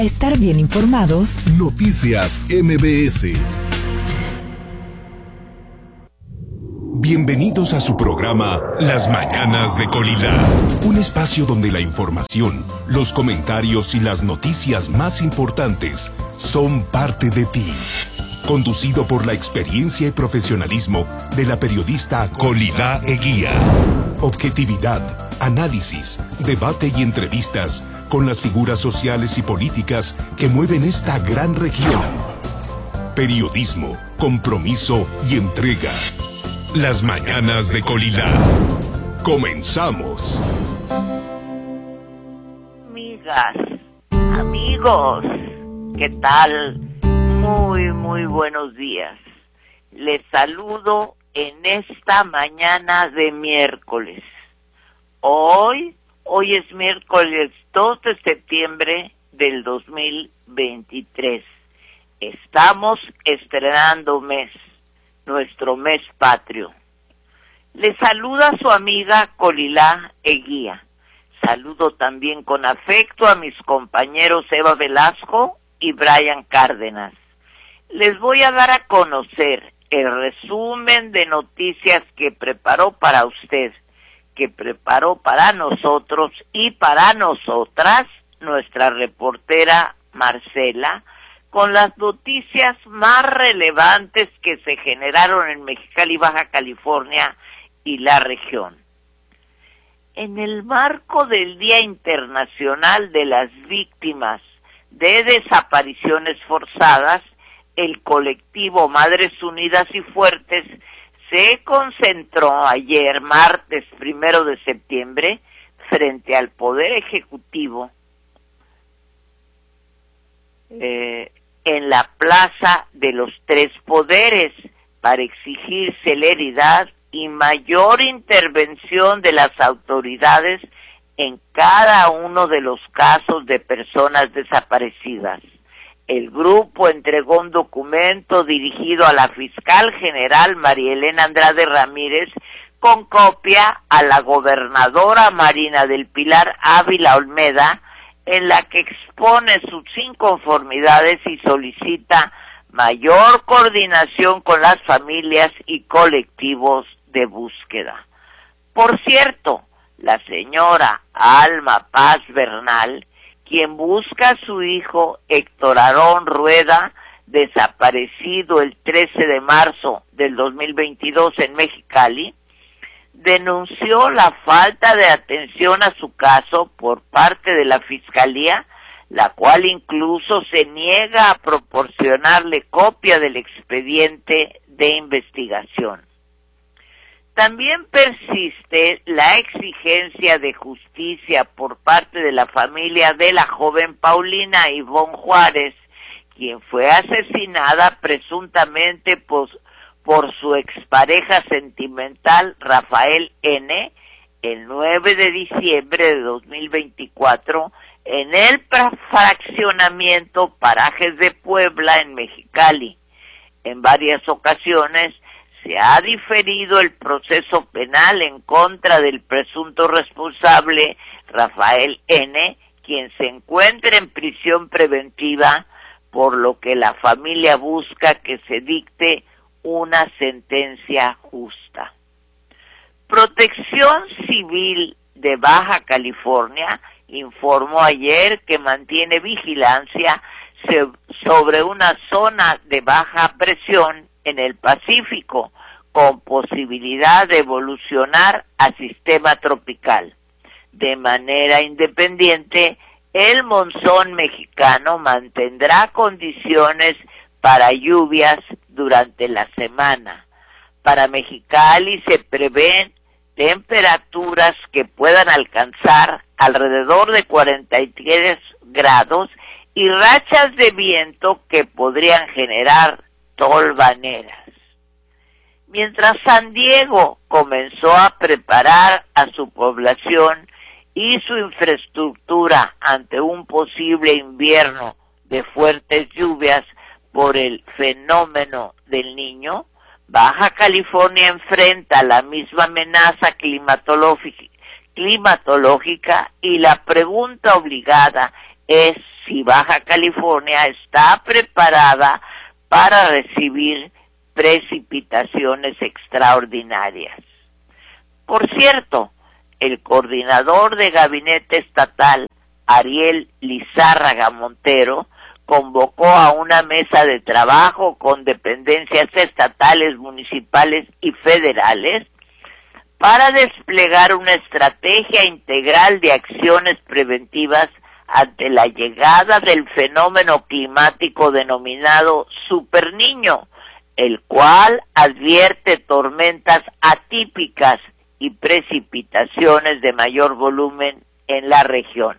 Estar bien informados. Noticias MBS. Bienvenidos a su programa Las Mañanas de Colila, un espacio donde la información, los comentarios y las noticias más importantes son parte de ti. Conducido por la experiencia y profesionalismo de la periodista Colila Eguía. Objetividad, análisis, debate y entrevistas con las figuras sociales y políticas que mueven esta gran región. Periodismo, compromiso y entrega. Las Mañanas de Colila. Comenzamos. Amigas, amigos, ¿qué tal? Muy buenos días. Les saludo en esta mañana de miércoles. Hoy es miércoles 2 de septiembre del 2023. Estamos estrenando mes, nuestro mes patrio. Les saluda su amiga Colila Eguía. Saludo también con afecto a mis compañeros Eva Velasco y Brian Cárdenas. Les voy a dar a conocer el resumen de noticias que preparó para usted, que preparó para nosotros y para nosotras nuestra reportera Marcela, con las noticias más relevantes que se generaron en Mexicali, Baja California y la región. En el marco del Día Internacional de las Víctimas de Desapariciones Forzadas, el colectivo Madres Unidas y Fuertes se concentró ayer, martes 1 de septiembre, frente al Poder Ejecutivo, en la Plaza de los Tres Poderes, para exigir celeridad y mayor intervención de las autoridades en cada uno de los casos de personas desaparecidas. El grupo entregó un documento dirigido a la fiscal general María Elena Andrade Ramírez, con copia a la gobernadora Marina del Pilar Ávila Olmeda, en la que expone sus inconformidades y solicita mayor coordinación con las familias y colectivos de búsqueda. Por cierto, la señora Alma Paz Bernal, quien busca a su hijo Héctor Aarón Rueda, desaparecido el 13 de marzo del 2022 en Mexicali, denunció la falta de atención a su caso por parte de la Fiscalía, la cual incluso se niega a proporcionarle copia del expediente de investigación. También persiste la exigencia de justicia por parte de la familia de la joven Paulina Ivonne Juárez, quien fue asesinada presuntamente por su expareja sentimental Rafael N. el 9 de diciembre de 2024 en el fraccionamiento Parajes de Puebla en Mexicali. En varias ocasiones se ha diferido el proceso penal en contra del presunto responsable Rafael N., quien se encuentra en prisión preventiva, por lo que la familia busca que se dicte una sentencia justa. Protección Civil de Baja California informó ayer que mantiene vigilancia sobre una zona de baja presión en el Pacífico, con posibilidad de evolucionar a sistema tropical. De manera independiente, el monzón mexicano mantendrá condiciones para lluvias durante la semana. Para Mexicali se prevén temperaturas que puedan alcanzar alrededor de 43 grados y rachas de viento que podrían generar tolvaneras. Mientras San Diego comenzó a preparar a su población y su infraestructura ante un posible invierno de fuertes lluvias por el fenómeno del Niño, Baja California enfrenta la misma amenaza climatológica y la pregunta obligada es si Baja California está preparada para recibir precipitaciones extraordinarias. Por cierto, el coordinador de gabinete estatal, Ariel Lizárraga Montero, convocó a una mesa de trabajo con dependencias estatales, municipales y federales para desplegar una estrategia integral de acciones preventivas ante la llegada del fenómeno climático denominado Superniño, el cual advierte tormentas atípicas y precipitaciones de mayor volumen en la región.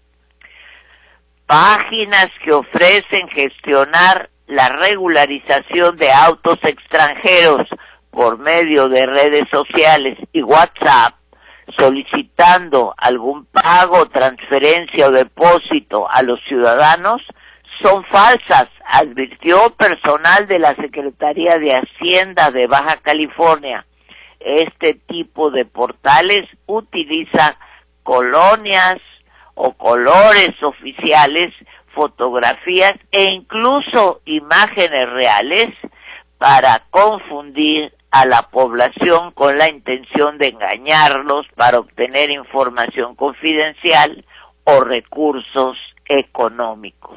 Páginas que ofrecen gestionar la regularización de autos extranjeros por medio de redes sociales y WhatsApp, solicitando algún pago, transferencia o depósito a los ciudadanos, son falsas, advirtió personal de la Secretaría de Hacienda de Baja California. Este tipo de portales utiliza colonias o colores oficiales, fotografías e incluso imágenes reales para confundir a la población con la intención de engañarlos para obtener información confidencial o recursos económicos.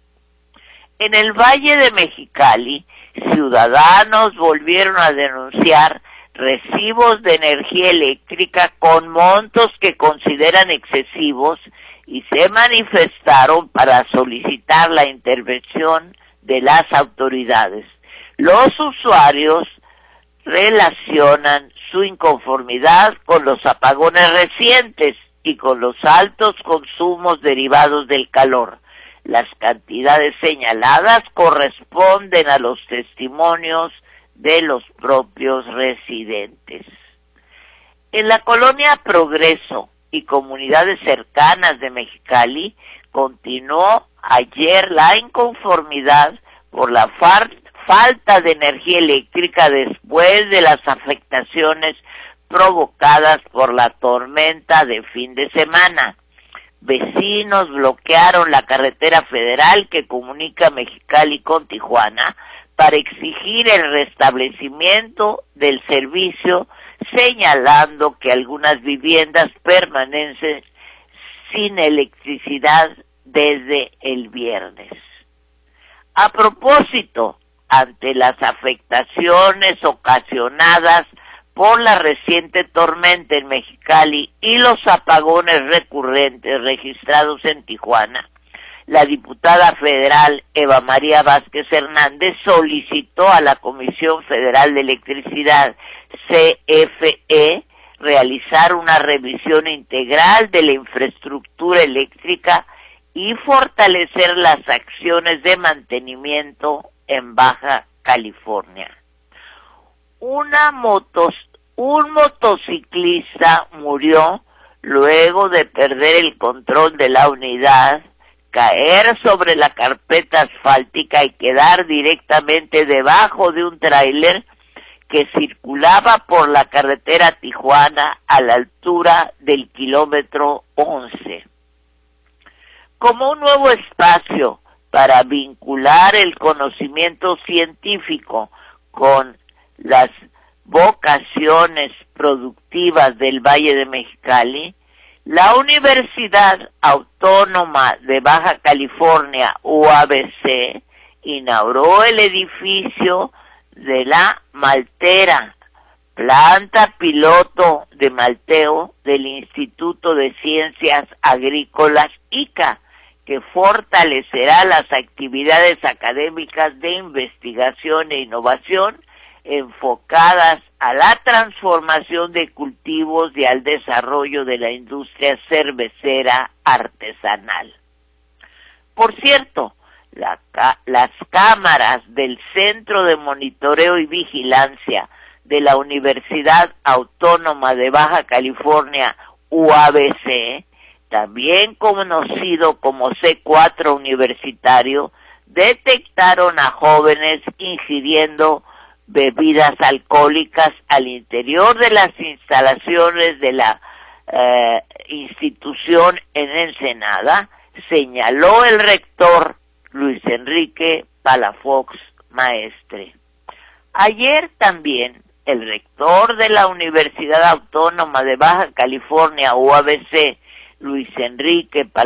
En el Valle de Mexicali, ciudadanos volvieron a denunciar recibos de energía eléctrica con montos que consideran excesivos y se manifestaron para solicitar la intervención de las autoridades. Los usuarios relacionan su inconformidad con los apagones recientes y con los altos consumos derivados del calor. Las cantidades señaladas corresponden a los testimonios de los propios residentes. En la colonia Progreso y comunidades cercanas de Mexicali, continuó ayer la inconformidad por la falta de energía eléctrica después de las afectaciones provocadas por la tormenta de fin de semana. Vecinos bloquearon la carretera federal que comunica Mexicali con Tijuana para exigir el restablecimiento del servicio, señalando que algunas viviendas permanecen sin electricidad desde el viernes. A propósito, ante las afectaciones ocasionadas por la reciente tormenta en Mexicali y los apagones recurrentes registrados en Tijuana, la diputada federal Eva María Vázquez Hernández solicitó a la Comisión Federal de Electricidad, CFE, realizar una revisión integral de la infraestructura eléctrica y fortalecer las acciones de mantenimiento en Baja California. Un motociclista murió luego de perder el control de la unidad, caer sobre la carpeta asfáltica y quedar directamente debajo de un tráiler que circulaba por la carretera Tijuana a la altura del kilómetro 11. Como un nuevo espacio para vincular el conocimiento científico con las vocaciones productivas del Valle de Mexicali, la Universidad Autónoma de Baja California, UABC, inauguró el edificio de la Maltera, planta piloto de malteo del Instituto de Ciencias Agrícolas ICA, que fortalecerá las actividades académicas de investigación e innovación enfocadas a la transformación de cultivos y al desarrollo de la industria cervecera artesanal. Por cierto, las cámaras del Centro de Monitoreo y Vigilancia de la Universidad Autónoma de Baja California, UABC, también conocido como C4 universitario, detectaron a jóvenes ingiriendo bebidas alcohólicas al interior de las instalaciones de la institución en Ensenada, señaló el rector Luis Enrique Palafox Maestre. Ayer también el rector de la Universidad Autónoma de Baja California, UABC, Luis Enrique Palafox